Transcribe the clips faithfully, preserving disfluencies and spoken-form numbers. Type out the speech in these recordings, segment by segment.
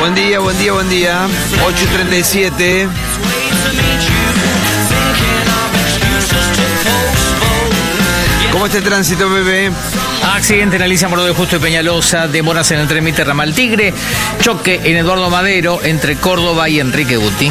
Buen día, buen día, buen día. ocho y treinta y siete. ¿Cómo está el tránsito, bebé? Accidente en Alicia Morado de Justo y Peñalosa, demoras en el tren Mitre Ramal Tigre, choque en Eduardo Madero entre Córdoba y Enrique Guti.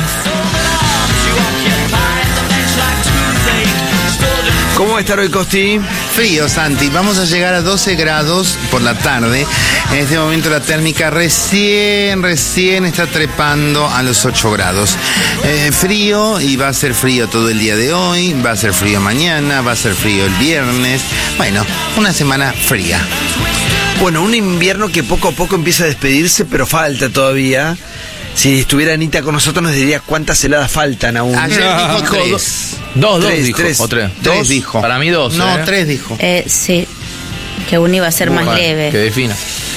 ¿Cómo va a estar hoy, Costi? Frío, Santi. Vamos a llegar a doce grados por la tarde. En este momento la térmica recién, recién está trepando a los ocho grados. Eh, frío, y va a ser frío todo el día de hoy, va a ser frío mañana, va a ser frío el viernes. Bueno, una semana fría. Bueno, un invierno que poco a poco empieza a despedirse, pero falta todavía. Si estuviera Anita con nosotros nos diría cuántas heladas faltan aún. Ayer Ah, dijo tres. Dos, dos Tres, dijo. tres. O tres. Tres Dos, dijo. Para mí dos. No, ¿eh? tres dijo. Eh, sí, que uno iba a ser más Bueno, leve. Que defina.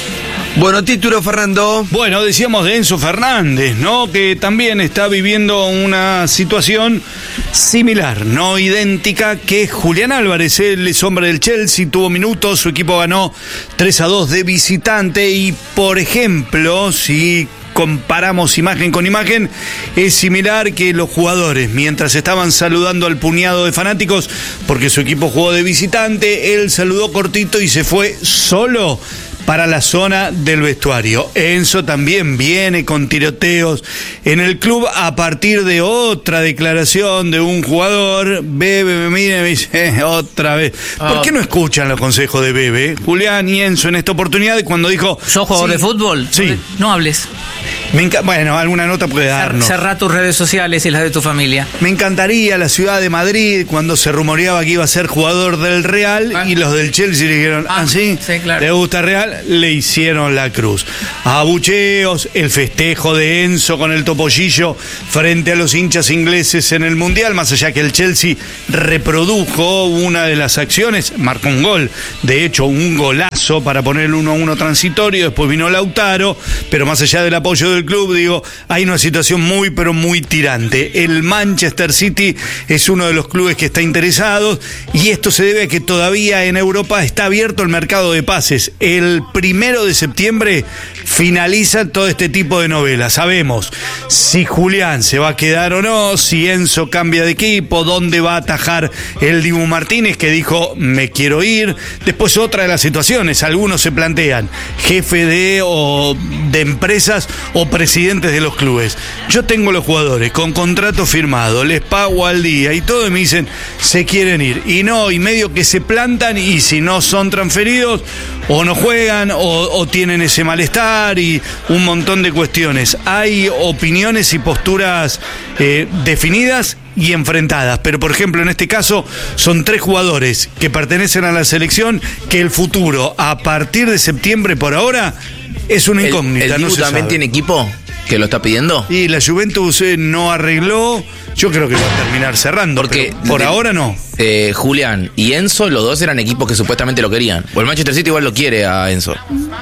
Bueno, título, Fernando. Bueno, decíamos de Enzo Fernández, ¿no? Que también está viviendo una situación similar, no idéntica, que Julián Álvarez. Él es hombre del Chelsea, tuvo minutos, su equipo ganó tres a dos de visitante y, por ejemplo, si comparamos imagen con imagen, es similar que los jugadores, mientras estaban saludando al puñado de fanáticos, porque su equipo jugó de visitante, él saludó cortito y se fue solo para la zona del vestuario. Enzo también viene con tiroteos en el club a partir de otra declaración de un jugador. Bebe me mira y me dice, eh, otra vez. ¿Por qué no escuchan los consejos de Bebe, Julián y Enzo en esta oportunidad cuando dijo... ¿Sos jugador sí, de fútbol? Sí. No hables. Me enca- bueno, alguna nota puede darnos. Cerrá tus redes sociales y las de tu familia. Me encantaría la ciudad de Madrid cuando se rumoreaba que iba a ser jugador del Real Ah. y los del Chelsea le dijeron, Ah, ¿ah, sí? sí, claro. ¿Le gusta Real? Le hicieron la cruz. Abucheos, el festejo de Enzo con el topollillo frente a los hinchas ingleses en el Mundial, más allá que el Chelsea reprodujo una de las acciones, marcó un gol, de hecho un golazo para poner el uno a uno transitorio, después vino Lautaro, pero más allá del apoyo del club, digo, hay una situación muy pero muy tirante. El Manchester City es uno de los clubes que está interesado y esto se debe a que todavía en Europa está abierto el mercado de pases. El primero de septiembre finaliza todo este tipo de novelas. Sabemos si Julián se va a quedar o no, si Enzo cambia de equipo, dónde va a atajar el Dibu Martínez, que dijo me quiero ir. Después otra de las situaciones, algunos se plantean jefe de o de empresas o presidentes de los clubes. Yo tengo los jugadores con contrato firmado, les pago al día y todo, y me dicen se quieren ir. Y no, y medio que se plantan, y si no son transferidos o no juegan o, o tienen ese malestar y un montón de cuestiones. Hay opiniones y posturas eh, definidas y enfrentadas, pero por ejemplo en este caso son tres jugadores que pertenecen a la selección que el futuro a partir de septiembre por ahora es una incógnita. ¿El, el no Dibu se también sabe. tiene equipo que lo está pidiendo? Y la Juventus eh, no arregló, yo creo que va a terminar cerrando, Porque pero por de- ahora no. Eh, Julián y Enzo, los dos eran equipos que supuestamente lo querían. O el Manchester City igual lo quiere a Enzo.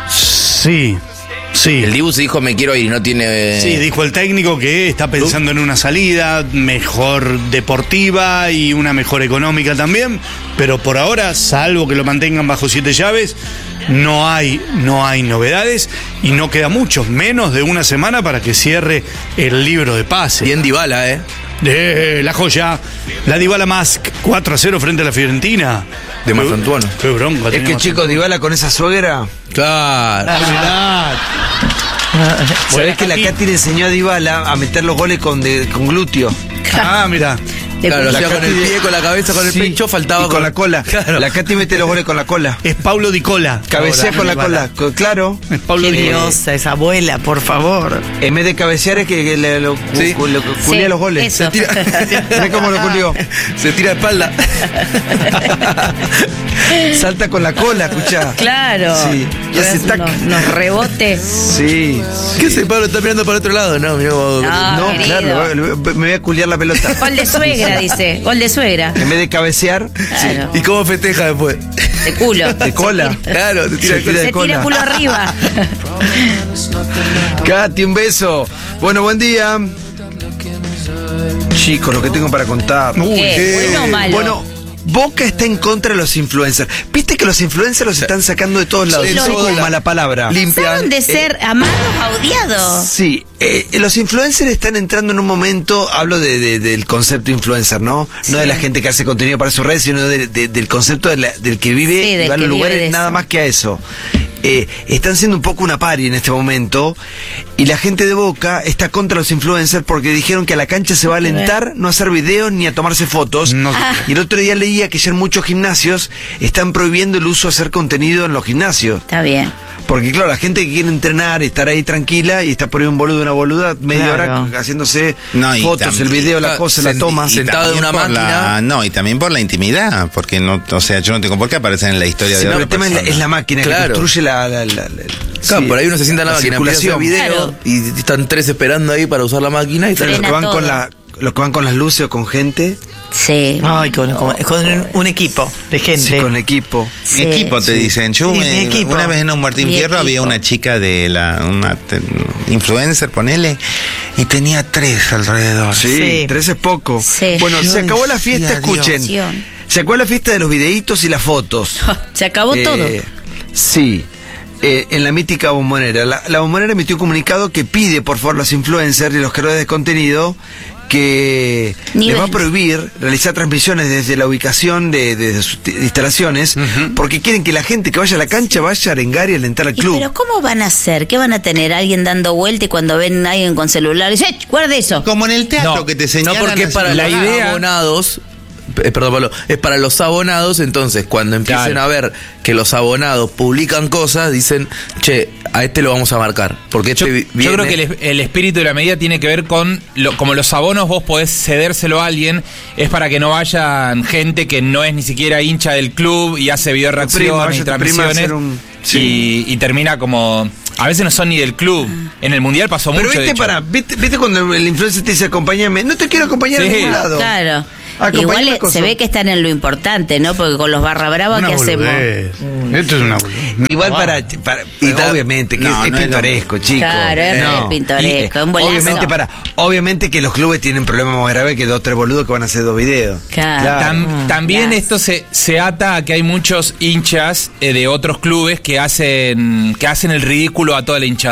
Sí, sí. El Dibu se dijo me quiero ir y no tiene... Sí, dijo el técnico que está pensando en una salida mejor deportiva y una mejor económica también, pero por ahora, salvo que lo mantengan bajo siete llaves, no hay, no hay novedades y no queda mucho, menos de una semana para que cierre el libro de pases. Bien Dybala, ¿eh? De la joya, la Dybala Mask, cuatro a cero frente a la Fiorentina. De Marcantuono. Qué bronca. Es tenía que, chico, Dybala con esa suegra. Claro. ¿Sabés que la Katy le enseñó a Dybala a meter los goles con, de, con glúteo? Ah, mira. Claro, lo La hacía con Katy el de- pie, con la cabeza, con el Sí, pecho, faltaba y con la cola. Claro. La Katy mete los goles con la cola. Es Paulo Di Cola. Cabecea Ahora, con la Dybala. cola, co- claro. Es Paulo Qué Di Cola. diosa esa abuela, por favor. En vez de cabecear es que, que le, lo, Sí. cu- lo- culea Sí, los goles. eso. Ve cómo lo culió. Se tira de espalda. Salta con la cola, escuchá. Claro. Sí. Y hace tac. Unos, unos rebotes. Sí. ¿Qué hace Pablo? Está mirando para otro lado, ¿no? Mirá vos. No. No, querido. claro, me voy a culiar la pelota. Gol de suegra, dice. Gol de suegra. En vez de cabecear, Claro. ¿Y cómo festeja después? De culo. de cola. Claro, te tira Se el tira Se de cola. tira culo arriba. Katy, un beso. Bueno, buen día. Chicos, lo que tengo para contar. Uy, ¿Qué? ¿Bueno o malo? Bueno, Boca está en contra de los influencers. Viste que los influencers los están sacando de todos lados. Sí, No lo- como mala palabra. Pasaron de ser amados a odiados. Sí, eh, los influencers están entrando en un momento, hablo de, de- del concepto influencer, ¿no? Sí. No de la gente que hace contenido para su red, sino de- de- del concepto de la- del que vive Sí, y del va a que los vive lugares de nada eso. más que a eso. Eh, están siendo un poco una pari en este momento y la gente de Boca está contra los influencers porque dijeron que a la cancha se va a alentar no a hacer videos ni a tomarse fotos. No se Y el otro día leía que ya en muchos gimnasios están prohibiendo el uso de hacer contenido en los gimnasios. Está bien. Porque claro, la gente que quiere entrenar, estar ahí tranquila y está por ahí un boludo, una boluda, media Claro. hora haciéndose No, y fotos, tam- el video, la y- cosa, la sent- toma. y- sentado en también una por la- máquina. no, y también por la intimidad, porque no, o sea, yo no tengo por qué aparecer en la historia Sí, de pero otra el tema es la, persona. es la máquina Claro. que construye la... la, la- la- Claro, sí, por ahí uno se sienta en la, máquina, empieza a hacer circulación. video Claro. y están tres esperando ahí para usar la máquina y Los que Frena van todo. con la, los que van con las luces o con gente, Sí. Ay, con, con- con un, un equipo de gente. sí, con equipo. Sí. Mi equipo te Sí. dicen. Yo Sí, me- mi equipo. una vez en un Martín Mi Fierro había equipo. una chica de la una te- influencer, ponele, y tenía tres alrededor. Sí, Sí. tres es poco. Sí. Bueno, Yo se acabó la fiesta, decía, Dios. escuchen. Se acabó la fiesta de los videitos y las fotos. Se acabó Eh, todo. Sí. Eh, en la mítica Bombonera. La, la Bombonera emitió un comunicado que pide, por favor, a los influencers y los creadores de contenido que Nivel. les va a prohibir realizar transmisiones desde la ubicación de, de sus t- instalaciones, porque quieren que la gente que vaya a la cancha vaya a arengar y alentar al ¿Y club. pero cómo van a hacer? ¿Qué van a tener? ¿Alguien dando vuelta y cuando ven a alguien con celular? Dice, ¡eh, guarde eso! Como en el teatro No, que te No, señalan. porque es así, para la los idea- abonados. eh, Perdón, Pablo. Es para los abonados. Entonces, cuando empiecen Claro. a ver que los abonados publican cosas, dicen, che, a este lo vamos a marcar. Porque este Yo, vi- yo creo viene- que el, es- el espíritu de la medida tiene que ver con, lo, como los abonos vos podés cedérselo a alguien, es para que no vayan gente que no es ni siquiera hincha del club y hace video prima, reacciones vaya y tu prima a transmisiones hacer un- sí. y, y termina como... A veces no son ni del club. En el Mundial pasó Pero mucho, de viste, hecho. para, ¿viste, viste cuando el influencer te dice acompáñame? No te quiero acompañar Sí. a ningún lado. Claro. Acompañame Igual a cosas. se ve que están en lo importante, ¿no? Porque con los barra brava, Una ¿qué hacemos? boludez. Esto es una boludez. Igual para, para Y ta- obviamente que No, es, es no es lo- pintoresco, chicos. Claro, es No. re pintoresco, Y, un bolazo. obviamente para, obviamente que los clubes tienen problemas más graves que dos tres boludos que van a hacer dos videos. Claro. Tam- también Gracias. esto se, se ata a que hay muchos hinchas eh, de otros clubes que hacen, que hacen el ridículo a toda la hinchada.